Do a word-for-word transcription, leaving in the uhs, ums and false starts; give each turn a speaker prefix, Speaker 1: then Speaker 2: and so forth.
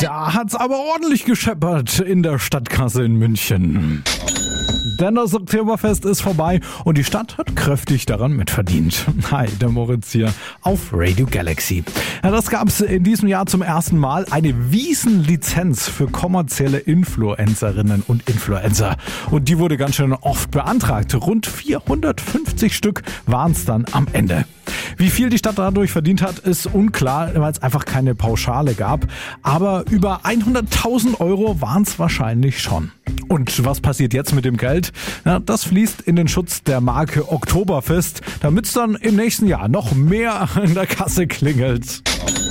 Speaker 1: Da hat's aber ordentlich gescheppert in der Stadtkasse in München. Denn das Oktoberfest ist vorbei und die Stadt hat kräftig daran mitverdient. Hi, der Moritz hier auf Radio Galaxy. Ja, das gab's in diesem Jahr zum ersten Mal. Eine Wiesenlizenz für kommerzielle Influencerinnen und Influencer. Und die wurde ganz schön oft beantragt. Rund vierhundertfünfzig Stück waren's dann am Ende. Wie viel die Stadt dadurch verdient hat, ist unklar, weil es einfach keine Pauschale gab. Aber über hunderttausend Euro waren's wahrscheinlich schon. Und was passiert jetzt mit dem Geld? Ja, das fließt in den Schutz der Marke Oktoberfest, damit es dann im nächsten Jahr noch mehr in der Kasse klingelt.